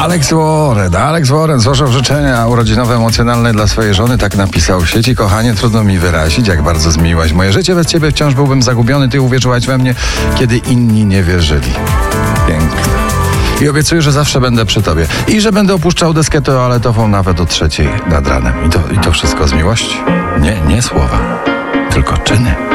Alex Warren złożył życzenia urodzinowe emocjonalne dla swojej żony. Tak napisał w sieci. Kochanie, trudno mi wyrazić, jak bardzo zmieniłaś moje życie. Bez ciebie wciąż byłbym zagubiony. Ty uwierzyłaś we mnie, kiedy inni nie wierzyli. Piękne. I obiecuję, że zawsze będę przy tobie. I że będę opuszczał deskę toaletową nawet o 3:00 nad ranem. I to wszystko z miłości? Nie słowa, tylko czyny.